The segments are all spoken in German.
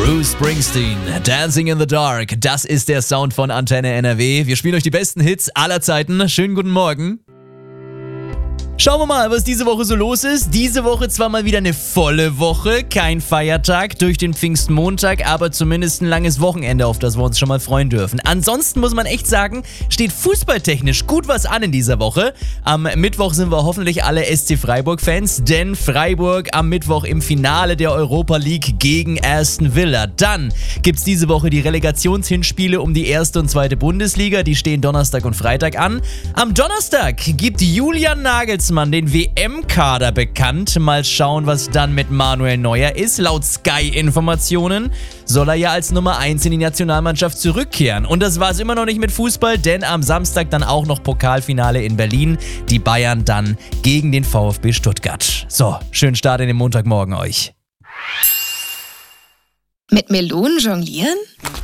Bruce Springsteen, Dancing in the Dark, das ist der Sound von Antenne NRW. Wir spielen euch die besten Hits aller Zeiten. Schönen guten Morgen. Schauen wir mal, was diese Woche so los ist. Diese Woche zwar mal wieder eine volle Woche, kein Feiertag durch den Pfingstmontag, aber zumindest ein langes Wochenende, auf das wir uns schon mal freuen dürfen. Ansonsten muss man echt sagen, steht fußballtechnisch gut was an in dieser Woche. Am Mittwoch sind wir hoffentlich alle SC Freiburg-Fans, denn Freiburg am Mittwoch im Finale der Europa League gegen Aston Villa. Dann gibt's diese Woche die Relegationshinspiele um die 1. und 2. Bundesliga, die stehen Donnerstag und Freitag an. Am Donnerstag gibt Julian Nagelsmann den WM-Kader bekannt. Mal schauen, was dann mit Manuel Neuer ist. Laut Sky-Informationen soll er ja als Nummer 1 in die Nationalmannschaft zurückkehren. Und das war es immer noch nicht mit Fußball, denn am Samstag dann auch noch Pokalfinale in Berlin. Die Bayern dann gegen den VfB Stuttgart. So, schönen Start in den Montagmorgen euch. Mit Melonen jonglieren?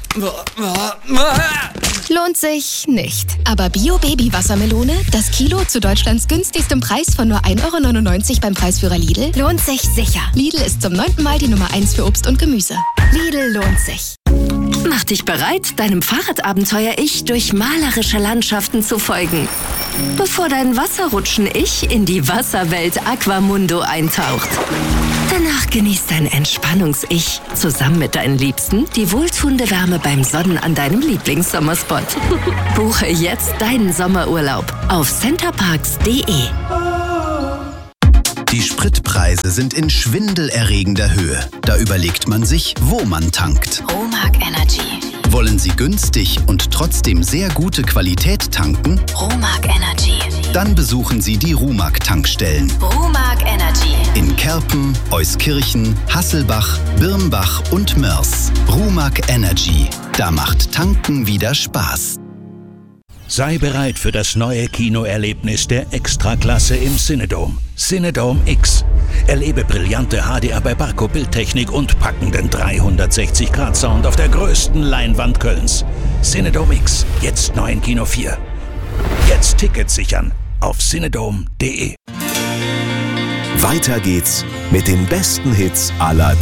Lohnt sich nicht. Aber Bio-Baby-Wassermelone, das Kilo zu Deutschlands günstigstem Preis von nur 1,99 € beim Preisführer Lidl, lohnt sich sicher. Lidl ist zum 9. Mal die Nummer 1 für Obst und Gemüse. Lidl lohnt sich. Mach dich bereit, deinem Fahrradabenteuer-Ich durch malerische Landschaften zu folgen. Bevor dein Wasserrutschen-Ich in die Wasserwelt Aquamundo eintaucht. Danach genießt dein Entspannungs-Ich zusammen mit deinen Liebsten die wohltuende Wärme beim Sonnen an deinem Lieblingssommerspot. Buche jetzt deinen Sommerurlaub auf centerparks.de. Die Spritpreise sind in schwindelerregender Höhe. Da überlegt man sich, wo man tankt. Romag Energy. Wollen Sie günstig und trotzdem sehr gute Qualität tanken? Romag Energy. Dann besuchen Sie die Rumag-Tankstellen. Romag Energy. In Kerpen, Euskirchen, Hasselbach, Birnbach und Mörs. Rumag Energy. Da macht Tanken wieder Spaß. Sei bereit für das neue Kinoerlebnis der Extraklasse im Cinedome. Cinedome X. Erlebe brillante HDR bei Barco-Bildtechnik und packenden 360-Grad-Sound auf der größten Leinwand Kölns. Cinedome X, jetzt neu in Kino 4. Jetzt Tickets sichern auf cinedome.de. Weiter geht's mit den besten Hits aller